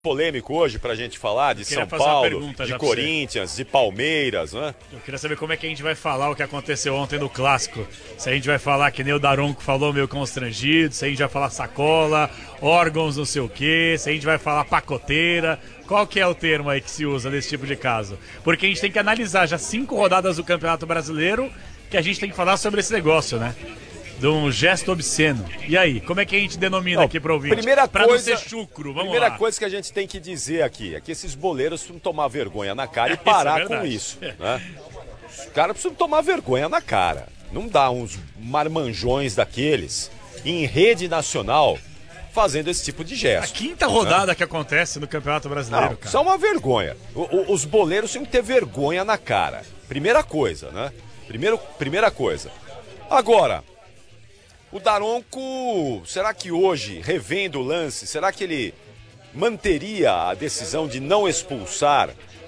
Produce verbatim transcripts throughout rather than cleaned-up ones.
polêmico hoje pra gente falar de São Paulo, de Corinthians, de Palmeiras, né? Eu queria saber como é que a gente vai falar o que aconteceu ontem no Clássico. Se a gente vai falar que nem o Daronco falou, meio constrangido, se a gente vai falar sacola, órgãos não sei o quê, se a gente vai falar pacoteira. Qual que é o termo aí que se usa nesse tipo de caso? Porque a gente tem que analisar já cinco rodadas do Campeonato Brasileiro que a gente tem que falar sobre esse negócio, né? De um gesto obsceno. E aí, como é que a gente denomina não, aqui para ouvir? Primeira pra coisa, não ser chucro, vamos primeira lá. coisa que a gente tem que dizer aqui é que esses boleiros precisam tomar vergonha na cara e parar isso é com isso. Né? Os caras precisam tomar vergonha na cara. Não dá uns marmanjões daqueles em rede nacional fazendo esse tipo de gesto. A quinta rodada né? que acontece no Campeonato Brasileiro, não, cara. Isso é uma vergonha. O, o, os boleiros têm que ter vergonha na cara. Primeira coisa, né? Primeiro, primeira coisa. Agora, o Daronco, será que hoje, revendo o lance, será que ele manteria a decisão de não expulsar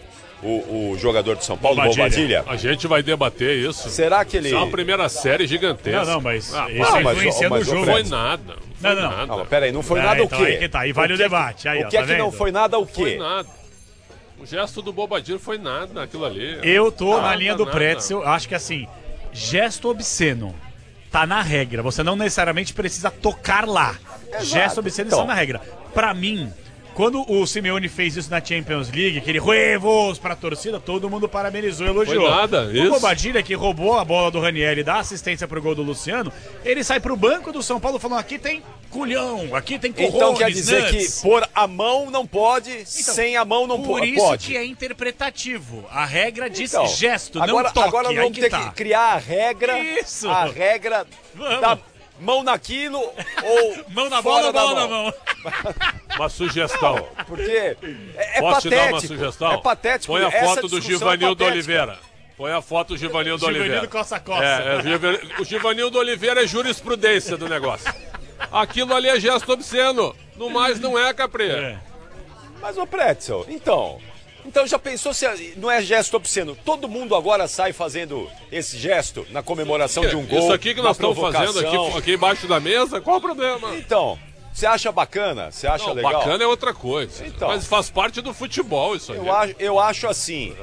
o, o jogador de São Paulo, Bobadilha? Bobadilha? A gente vai debater isso. Será que ele... Isso é uma primeira série gigantesca. Não, não, mas ah, isso não, é influenciando o jogo. Não foi nada. Não, foi não, não. nada. não peraí, não foi ah, nada então o quê? Aí que tá, aí vale o, o debate. Aí, o ó, que tá é que vendo? não foi nada o quê? Não foi nada. O gesto do Bobadilha foi nada, aquilo ali. Eu tô nada, na linha do nada. Pretzel, acho que assim, gesto obsceno tá na regra, você não necessariamente precisa tocar lá. Exato. Gesto obsceno então. Está na regra. Pra mim, quando o Simeone fez isso na Champions League, aquele huevos pra torcida, todo mundo parabenizou e elogiou. Foi nada, isso. O Bobadilha, que roubou a bola do Ranieri e dá assistência pro gol do Luciano, ele sai pro banco do São Paulo falando, aqui tem culhão, aqui tem corrones, então quer dizer nuts. Que pôr a mão não pode, então, sem a mão não por pode. Por isso que é interpretativo. A regra diz então, gesto, agora, não toque. Agora vamos que ter tá. que criar a regra, isso. a regra vamos. da mão naquilo ou mão na fora bola, da bola mão. na mão. Uma sugestão. Não, porque é, é Posso patético. te dar uma sugestão? É patético. Põe a Essa foto do Givanildo é Oliveira. Põe a foto do Givanildo Oliveira. Givanildo Costa Costa. É, é, o Givanildo Oliveira é jurisprudência do negócio. Aquilo ali é gesto obsceno. No mais não é, Capri. É. Mas, ô Pretzel, então... Então já pensou se não é gesto obsceno? Todo mundo agora sai fazendo esse gesto na comemoração de um gol. Isso aqui que nós estamos fazendo aqui, aqui embaixo da mesa, qual o problema? Então, você acha bacana? Você acha não, legal? Bacana é outra coisa. Então, mas faz parte do futebol isso aí. Eu acho, eu acho assim,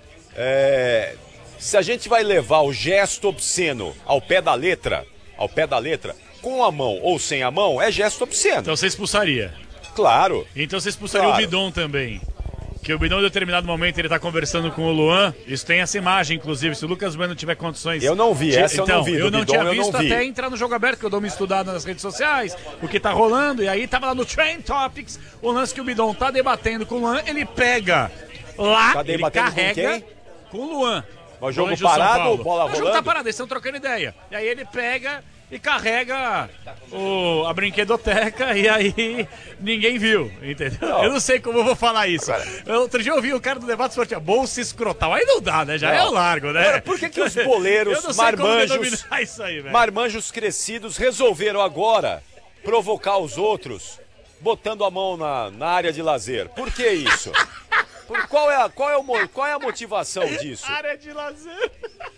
é, se a gente vai levar o gesto obsceno ao pé da letra, ao pé da letra, com a mão ou sem a mão, é gesto obsceno. Então você expulsaria? Claro. Então você expulsaria claro. o Bidon também. Que o Bidon, em determinado momento, ele tá conversando com o Luan. Isso tem essa imagem, inclusive. Se o Lucas Bueno tiver condições... Eu não vi, essa então, eu não vi. Eu não Bidon, tinha eu visto não vi. até entrar no Jogo Aberto, que eu dou uma estudada nas redes sociais, o que tá rolando. E aí tava lá no Trend Topics, o lance que o Bidon tá debatendo com o Luan. Ele pega lá, tá ele carrega com, com o Luan. O jogo parado, bola rolando? O jogo tá parado, eles estão trocando ideia. E aí ele pega... e carrega o, a brinquedoteca e aí ninguém viu, entendeu? Não. Eu não sei como eu vou falar isso. Eu, outro dia eu vi o cara do debate esportivo, bolsa escrotal. Aí não dá, né? Já não. É o largo, né? Agora, por que que os boleiros, marmanjos, isso aí, marmanjos crescidos resolveram agora provocar os outros botando a mão na, na área de lazer? Por que isso? Por, qual, é a, qual, é o, qual é a motivação disso? Área de lazer?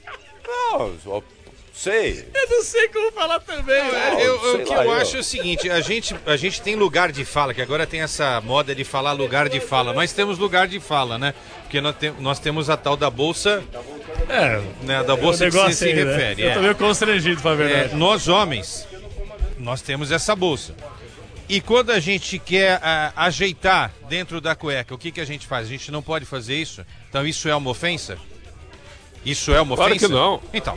Não, sei. Eu não sei como falar também, velho. Eu, eu, o que eu, eu acho é o seguinte, a gente, a gente tem lugar de fala, que agora tem essa moda de falar lugar de fala, mas temos lugar de fala, né? Porque nós, te, nós temos a tal da bolsa, é, né, da bolsa que você se aí, refere. Né? Eu tô meio constrangido, pra verdade. É, nós homens, nós temos essa bolsa. E quando a gente quer a, ajeitar dentro da cueca, o que, que a gente faz? A gente não pode fazer isso? Então isso é uma ofensa? Isso é uma claro ofensa? Claro que não. Então...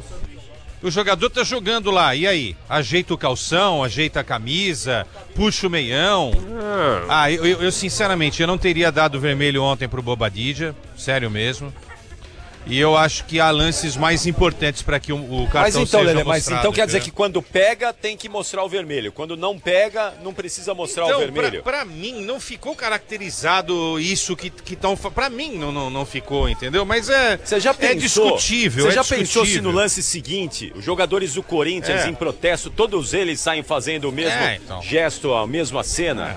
O jogador tá jogando lá, e aí? Ajeita o calção, ajeita a camisa, puxa o meião. Ah, ah eu, eu, eu sinceramente, eu não teria dado vermelho ontem pro Bobadilha, sério mesmo. E eu acho que há lances mais importantes para que o, o cartão mas então, seja Lelê, mostrado. Mas então quer dizer que quando pega, tem que mostrar o vermelho. Quando não pega, não precisa mostrar então, o vermelho. Pra, pra mim, não ficou caracterizado isso que estão... Pra mim, não, não, não ficou, entendeu? Mas é, você já pensou, é discutível. Você é já discutível. pensou se no lance seguinte, os jogadores do Corinthians é. em protesto, todos eles saem fazendo o mesmo é, então. gesto, a mesma cena?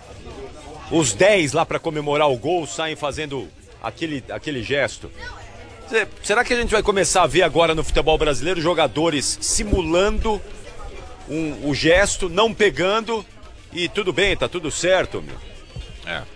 É. Os dez lá para comemorar o gol saem fazendo aquele, aquele gesto. Será que a gente vai começar a ver agora no futebol brasileiro jogadores simulando um, o gesto, não pegando e tudo bem, tá tudo certo, meu? É.